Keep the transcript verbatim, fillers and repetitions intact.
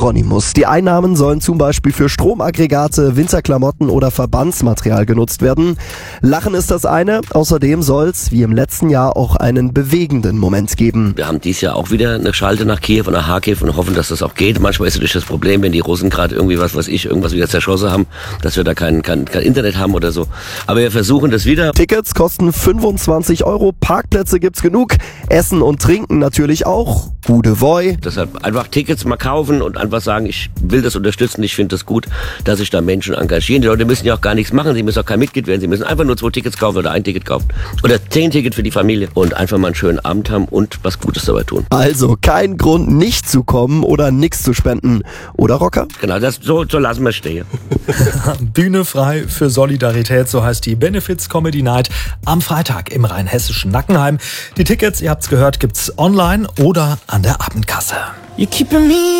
Hieronymus. Die Einnahmen sollen zum Beispiel für Stromaggregate, Winterklamotten oder Verbandsmaterial genutzt werden. Lachen ist das eine, außerdem soll es, wie im letzten Jahr, auch einen bewegenden Moment geben. Wir haben dieses Jahr auch wieder eine Schalte nach Kiew und nach Kharkiv und hoffen, dass das auch geht. Manchmal ist natürlich das Problem, wenn die Russen gerade irgendwie was, was ich, irgendwas wieder zerschossen haben, dass wir da kein, kein, kein Internet haben oder so. Aber wir versuchen das wieder. Tickets kosten fünfundzwanzig Euro, Parkplätze gibt's genug, Essen und Trinken natürlich auch. Gute Voi. Deshalb einfach Tickets mal kaufen und einfach sagen, ich will das unterstützen, ich finde das gut, dass sich da Menschen engagieren. Die Leute müssen ja auch gar nichts machen, sie müssen auch kein Mitglied werden, sie müssen einfach nur zwei Tickets kaufen oder ein Ticket kaufen. Oder zehn Tickets für die Familie und einfach mal einen schönen Abend haben und was Gutes dabei tun. Also kein Grund, nicht zu kommen oder nichts zu spenden. Oder, Rocker? Genau, das, so, so lassen wir stehen. Bühne frei für Solidarität, so heißt die Benefits Comedy Night am Freitag im rheinhessischen Nackenheim. Die Tickets, ihr habt's gehört, gibt's online oder an der Abendkasse. You're keeping me